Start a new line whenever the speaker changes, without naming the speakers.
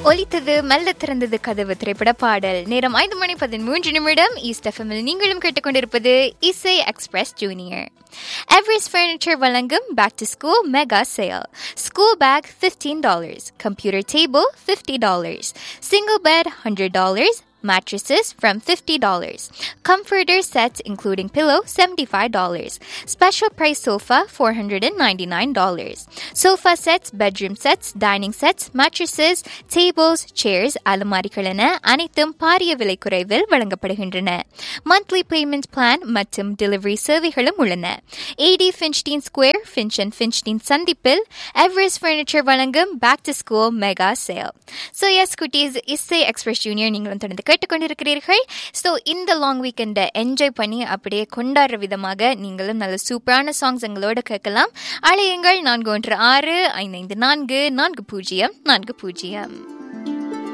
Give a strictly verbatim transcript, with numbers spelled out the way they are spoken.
ஒலித்தது மெல்ல திறந்தது கதவு திரைப்பட பாடல். நேரம் ஐந்து மணி பதிமூன்று நிமிடம். ஈஸ்ட் எஃப்எம்மில் நீங்களும் கேட்டுக்கொண்டிருப்பது இசை எக்ஸ்பிரஸ் ஜூனியர். எவரெஸ்ட் ஃபர்னிச்சர் வழங்கும் back to school mega sale. School bag fifteen dollars, computer table fifty dollars, single bed one hundred dollars, mattresses from fifty dollars, comforter sets including pillow seventy-five dollars, special price sofa four hundred ninety-nine dollars, sofa sets, bedroom sets, dining sets, mattresses, tables, chairs, அலமாரிகள் என அனைத்தும் பாரிய விலை குறைவில் வழங்கப்படுகின்றன. Monthly payment plan மற்றும் delivery சேவைகளும் உள்ளன. eighty Finchdene Square, Finch and Finchdene சந்திப்பில் Everest furniture வழங்கும் back to school mega sale. So S குட்டீஸ், இசை எக்ஸ்பிரஸ் ஜூனியர் நீங்களும் தொடர்ந்து கேட்டுக்கொண்டிருக்கிறீர்கள். ஸோ இந்த லாங் வீக்கெண்டை என்ஜாய் பண்ணி அப்படியே கொண்டாடுற விதமாக நீங்களும் நல்ல சூப்பரான சாங்ஸ் எங்களோட கேட்கலாம். அழையுங்கள் நான்கு ஒன்று ஆறு ஐந்து ஐந்து நான்கு நான்கு பூஜ்ஜியம் நான்கு பூஜ்ஜியம்.